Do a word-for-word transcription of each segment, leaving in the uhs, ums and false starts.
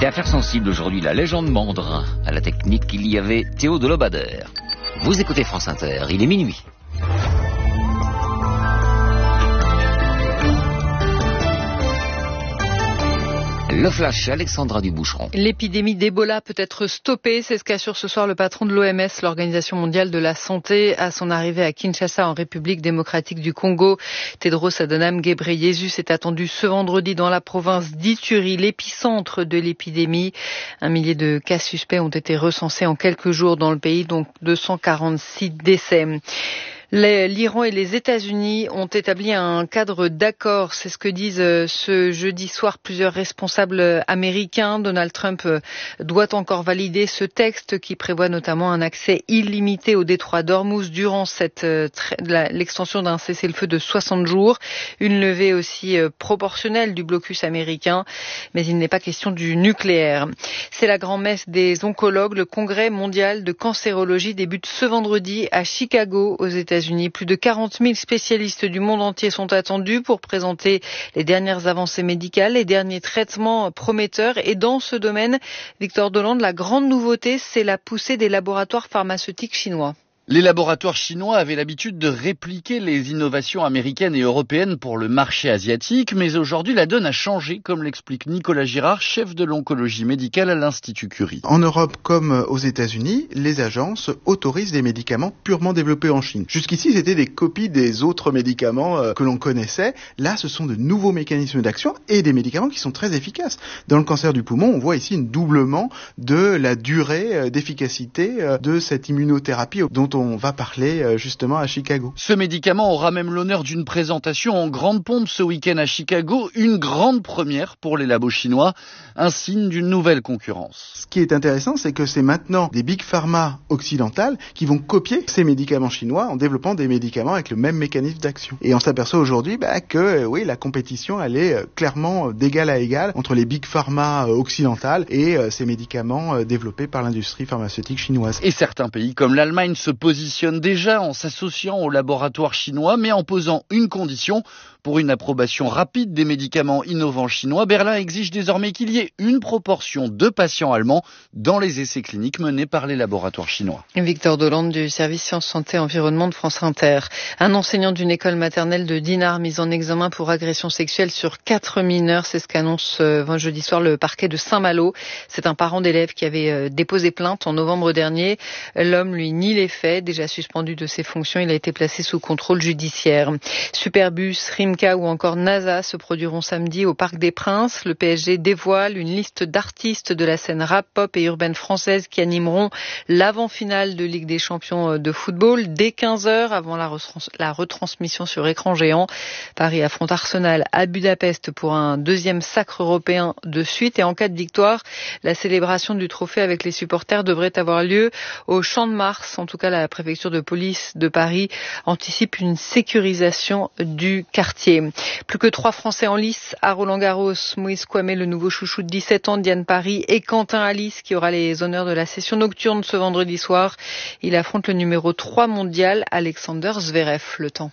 Et affaire sensible aujourd'hui, la légende Mandrin. À la technique, il y avait Théo de Lobader. Vous écoutez France Inter, il est minuit. Le flash, Alexandra Duboucheron. L'épidémie d'Ebola peut être stoppée, c'est ce qu'assure ce soir le patron de l'O M S, l'Organisation mondiale de la santé, à son arrivée à Kinshasa en République démocratique du Congo. Tedros Adhanom Ghebreyesus est attendu ce vendredi dans la province d'Ituri, l'épicentre de l'épidémie. Un millier de cas suspects ont été recensés en quelques jours dans le pays, donc deux cent quarante-six décès. L'Iran et les États-Unis ont établi un cadre d'accord, c'est ce que disent ce jeudi soir plusieurs responsables américains. Donald Trump doit encore valider ce texte qui prévoit notamment un accès illimité au détroit d'Ormuz durant cette, l'extension d'un cessez-le-feu de soixante jours, une levée aussi proportionnelle du blocus américain, mais il n'est pas question du nucléaire. C'est la grand-messe des oncologues. Le congrès mondial de cancérologie débute ce vendredi à Chicago, aux États-Unis. Plus de quarante mille spécialistes du monde entier sont attendus pour présenter les dernières avancées médicales, les derniers traitements prometteurs. Et dans ce domaine, Victor Dolande, la grande nouveauté, c'est la poussée des laboratoires pharmaceutiques chinois. Les laboratoires chinois avaient l'habitude de répliquer les innovations américaines et européennes pour le marché asiatique, mais aujourd'hui la donne a changé, comme l'explique Nicolas Girard, chef de l'oncologie médicale à l'Institut Curie. En Europe comme aux États-Unis, les agences autorisent des médicaments purement développés en Chine. Jusqu'ici, c'était des copies des autres médicaments que l'on connaissait. Là, ce sont de nouveaux mécanismes d'action et des médicaments qui sont très efficaces. Dans le cancer du poumon, on voit ici un doublement de la durée d'efficacité de cette immunothérapie dont on va parler justement à Chicago. Ce médicament aura même l'honneur d'une présentation en grande pompe ce week-end à Chicago, une grande première pour les labos chinois, un signe d'une nouvelle concurrence. Ce qui est intéressant, c'est que c'est maintenant des big pharma occidentales qui vont copier ces médicaments chinois en développant des médicaments avec le même mécanisme d'action. Et on s'aperçoit aujourd'hui bah, que oui, la compétition elle est clairement d'égal à égal entre les big pharma occidentales et ces médicaments développés par l'industrie pharmaceutique chinoise. Et certains pays comme l'Allemagne se positionne déjà en s'associant aux laboratoires chinois, mais en posant une condition. Pour une approbation rapide des médicaments innovants chinois, Berlin exige désormais qu'il y ait une proportion de patients allemands dans les essais cliniques menés par les laboratoires chinois. Victor Dolande du service Sciences Santé Environnement de France Inter. Un enseignant d'une école maternelle de Dinard mis en examen pour agression sexuelle sur quatre mineurs, c'est ce qu'annonce euh, jeudi soir le parquet de Saint-Malo. C'est un parent d'élève qui avait euh, déposé plainte en novembre dernier. L'homme, lui, nie les faits. Déjà suspendu de ses fonctions, il a été placé sous contrôle judiciaire. Superbus, Rimka ou encore NASA se produiront samedi au Parc des Princes. Le P S G dévoile une liste d'artistes de la scène rap, pop et urbaine française qui animeront l'avant-finale de Ligue des Champions de football dès quinze heures avant la, retrans- la retransmission sur écran géant. Paris affronte Arsenal à Budapest pour un deuxième sacre européen de suite. Et en cas de victoire, la célébration du trophée avec les supporters devrait avoir lieu au Champ de Mars. En tout cas, la préfecture de police de Paris anticipe une sécurisation du quartier. Plus que trois Français en lice à Roland-Garros. Moïse Kouamé, le nouveau chouchou de dix-sept ans, Diane Paris et Quentin Alice qui aura les honneurs de la session nocturne ce vendredi soir. Il affronte le numéro trois mondial, Alexander Zverev. Le temps.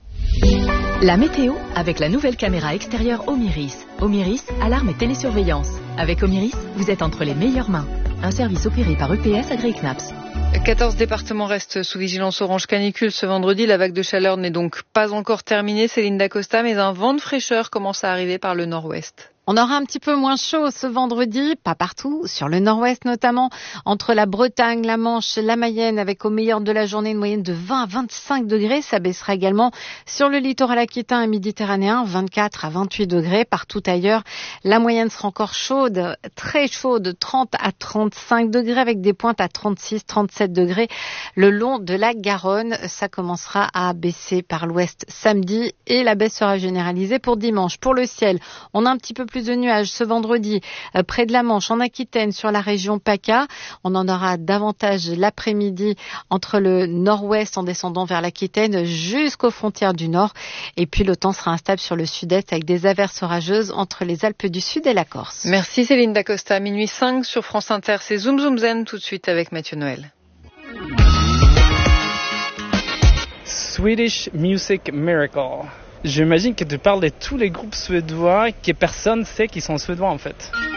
La météo avec la nouvelle caméra extérieure Omiris. Omiris, alarme et télésurveillance. Avec Omiris, vous êtes entre les meilleures mains. Un service opéré par E P S Agri-Knaps. quatorze départements restent sous vigilance orange canicule ce vendredi. La vague de chaleur n'est donc pas encore terminée, Céline Dacosta, mais un vent de fraîcheur commence à arriver par le nord-ouest. On aura un petit peu moins chaud ce vendredi, pas partout, sur le nord-ouest notamment, entre la Bretagne, la Manche, la Mayenne, avec au meilleur de la journée une moyenne de vingt à vingt-cinq degrés. Ça baissera également sur le littoral aquitain et méditerranéen, vingt-quatre à vingt-huit degrés. Partout ailleurs, la moyenne sera encore chaude, très chaude, trente à trente-cinq degrés, avec des pointes à trente-six à trente-sept degrés le long de la Garonne. Ça commencera à baisser par l'ouest samedi et la baisse sera généralisée pour dimanche. Pour le ciel, on a un petit peu plus de nuages ce vendredi euh, près de la Manche, en Aquitaine, sur la région PACA. On en aura davantage l'après-midi entre le nord-ouest en descendant vers l'Aquitaine jusqu'aux frontières du nord. Et puis le temps sera instable sur le sud-est avec des averses orageuses entre les Alpes du Sud et la Corse. Merci Céline Dacosta. Minuit cinq sur France Inter. C'est Zoom Zoom Zen tout de suite avec Mathieu Noël. Swedish Music Miracle. J'imagine que tu parles de tous les groupes suédois que personne sait qu'ils sont suédois en fait.